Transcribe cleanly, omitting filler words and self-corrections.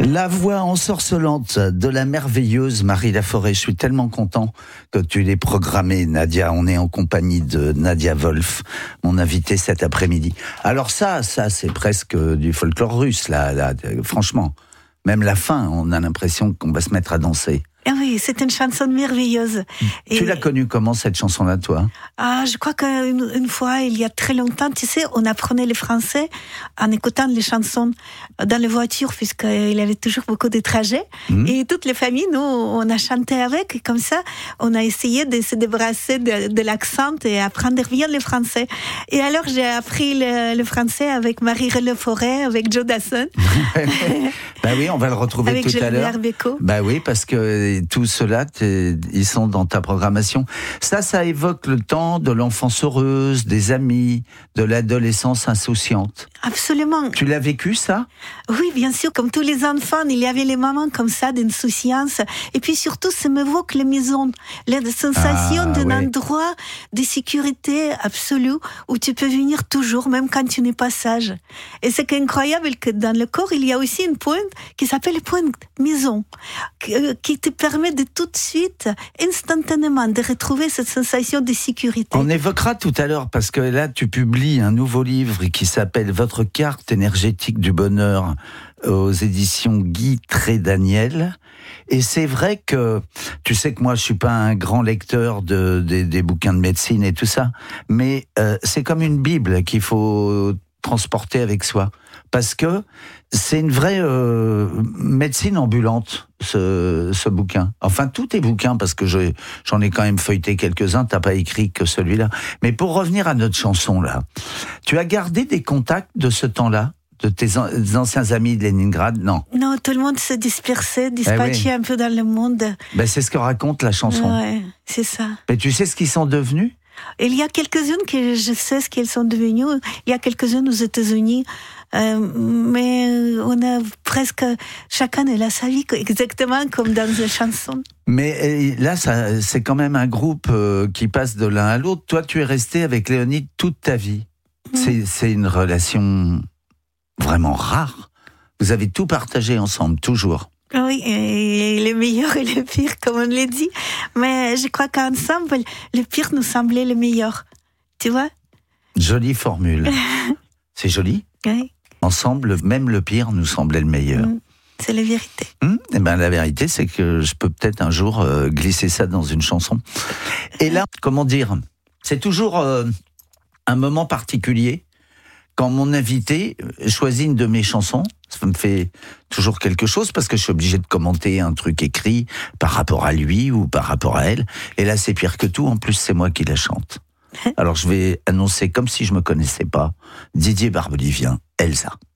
La voix ensorcelante de la merveilleuse Marie Laforêt. Je suis tellement content que tu l'aies programmée, Nadia. On est en compagnie de Nadia Wolf, mon invitée cet après-midi. Alors ça c'est presque du folklore russe, là, franchement. Même la fin, on a l'impression qu'on va se mettre à danser. Ah oui, c'est une chanson merveilleuse. Tu l'as connue comment, cette chanson-là, toi ? Je crois qu'une fois, il y a très longtemps, tu sais, on apprenait le français en écoutant les chansons dans les voitures, puisqu'il y avait toujours beaucoup de trajets. Et toutes les familles, nous, on a chanté avec, et comme ça, on a essayé de se débarrasser de l'accent et apprendre bien le français. Et alors, j'ai appris le français avec Marie Laforêt, avec Joe Dassin. Bah oui, on va le retrouver avec tout à l'heure. Bécaud. Bah oui, parce que tout cela, ils sont dans ta programmation. Ça évoque le temps de l'enfance heureuse, des amis, de l'adolescence insouciante. Absolument. Tu l'as vécu, ça ? Oui, bien sûr. Comme tous les enfants, il y avait les moments comme ça d'insouciance. Et puis surtout, ça m'évoque les maisons, la sensation d'un endroit de sécurité absolue où tu peux venir toujours, même quand tu n'es pas sage. Et c'est incroyable que dans le corps, il y a aussi une pointe qui s'appelle pointe maison, qui te permet de tout de suite, instantanément, de retrouver cette sensation de sécurité. On évoquera tout à l'heure, parce que là, tu publies un nouveau livre qui s'appelle « Votre carte énergétique du bonheur » aux éditions Guy Trédaniel. Et c'est vrai que, tu sais que moi, je suis pas un grand lecteur des bouquins de médecine et tout ça, mais c'est comme une Bible qu'il faut transporter avec soi. Parce que c'est une vraie médecine ambulante, ce bouquin. Enfin, tous tes bouquins, parce que j'en ai quand même feuilleté quelques-uns, t'as pas écrit que celui-là. Mais pour revenir à notre chanson, là, tu as gardé des contacts de ce temps-là, de tes anciens amis de Leningrad, non ? Non, tout le monde s'est dispatché un peu dans le monde. Ben, c'est ce que raconte la chanson. Ouais, c'est ça. Mais tu sais ce qu'ils sont devenus ? Il y a quelques-unes que je sais ce qu'elles sont devenues. Il y a quelques-unes aux États-Unis. Mais on a presque chacun a sa vie exactement comme dans les chansons. Mais là, c'est quand même un groupe qui passe de l'un à l'autre. Toi, tu es resté avec Léonide toute ta vie. C'est une relation vraiment rare. Vous avez tout partagé ensemble, toujours. Oui, et le meilleur et le pire, comme on l'a dit. Mais je crois qu'ensemble, le pire nous semblait le meilleur. Tu vois ? Jolie formule. C'est joli ? Oui. Ensemble, même le pire nous semblait le meilleur. C'est la vérité. Eh ben, la vérité, c'est que je peux peut-être un jour glisser ça dans une chanson. Et là, comment dire, c'est toujours un moment particulier. Quand mon invité choisit une de mes chansons, ça me fait toujours quelque chose parce que je suis obligé de commenter un truc écrit par rapport à lui ou par rapport à elle. Et là, c'est pire que tout. En plus, c'est moi qui la chante. Alors, je vais annoncer comme si je me connaissais pas. Didier Barbelivien, Elsa.